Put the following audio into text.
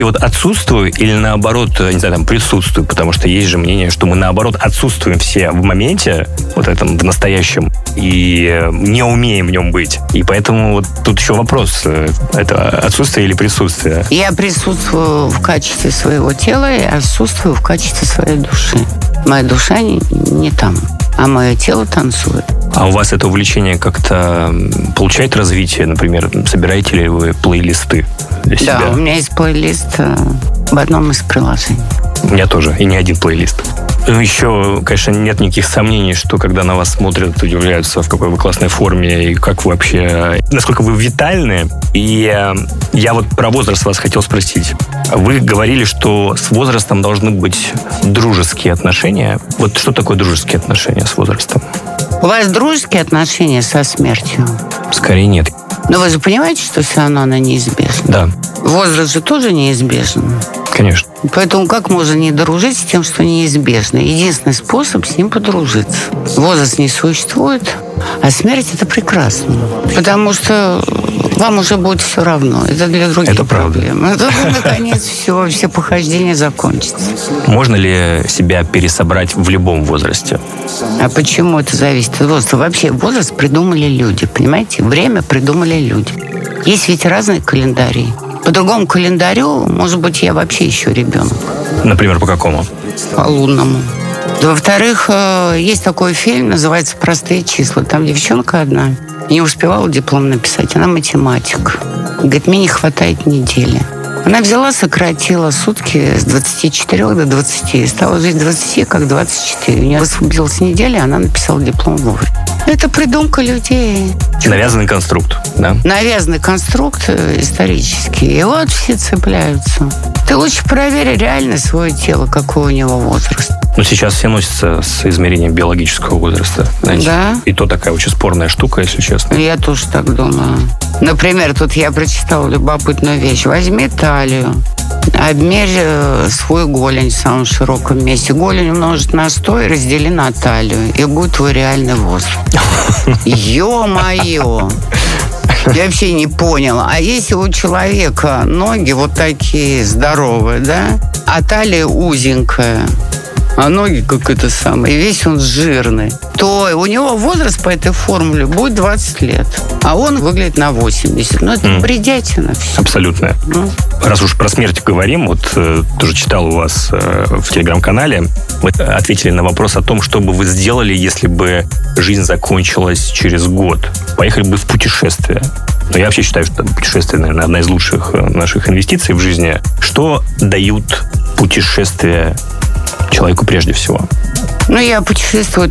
И вот отсутствую или наоборот, не знаю, там присутствую, потому что есть же мнение, что мы наоборот отсутствуем все в моменте, вот этом, в настоящем, и не умеем в нем быть. И поэтому вот тут еще вопрос, это отсутствие или присутствие? Я присутствую в качестве своего тела и отсутствую в качестве своей души. Моя душа не там, а мое тело танцует. А у вас это увлечение как-то получает развитие? Например, собираете ли вы плейлисты для себя? Да, у меня есть плейлист в одном из приложений. У меня тоже, и не один плейлист. Еще, конечно, нет никаких сомнений, что когда на вас смотрят, удивляются, в какой вы классной форме и как вы вообще... Насколько вы витальны. И я вот про возраст вас хотел спросить. Вы говорили, что с возрастом должны быть дружеские отношения. Вот что такое дружеские отношения с возрастом? У вас дружеские отношения со смертью? Скорее нет. Но вы же понимаете, что все равно она неизбежна? Да. Возраст же тоже неизбежен. Конечно. Поэтому как можно не дружить с тем, что неизбежно? Единственный способ с ним подружиться. Возраст не существует, а смерть – это прекрасно. Потому что вам уже будет все равно. Это для других это проблем. Это, наконец, все похождения закончится. Можно ли себя пересобрать в любом возрасте? А почему это зависит от возраста? Вообще возраст придумали люди, понимаете? Время придумали люди. Есть ведь разные календари. По другому календарю, может быть, я вообще еще ребенок. Например, по какому? По лунному. Во-вторых, есть такой фильм, называется «Простые числа». Там девчонка одна не успевала диплом написать, она математик. Говорит, мне не хватает недели. Она взяла, сократила сутки с 24 до 20. Стала жить 20, как 24. У нее высвободилась неделя, она написала диплом вовремя. Это придумка людей. Навязанный конструкт, да? Навязанный конструкт исторический. И вот все цепляются. Ты лучше проверь реально свое тело, какой у него возраст. Ну, сейчас все носятся с измерением биологического возраста. Знаете? Да. И то такая очень спорная штука, если честно. Я тоже так думаю. Например, тут я прочитала любопытную вещь. Возьми талию, обмерь свой голень в самом широком месте. Голень умножить на 100 и раздели на талию. И будет твой реальный возраст. Ё-моё! Я вообще не поняла. А если у человека ноги вот такие здоровые, да, а талия узенькая, а ноги как это самое, и весь он жирный, то у него возраст по этой формуле будет 20 лет. А он выглядит на 80. Ну, это бредятина все. Абсолютно. Раз уж про смерть говорим, вот тоже читал у вас в телеграм-канале, вы ответили на вопрос о том, что бы вы сделали, если бы жизнь закончилась через год. Поехали бы в путешествие. Но я вообще считаю, что путешествие, наверное, одна из лучших наших инвестиций в жизни. Что дают путешествия человеку прежде всего? Ну, я путешествую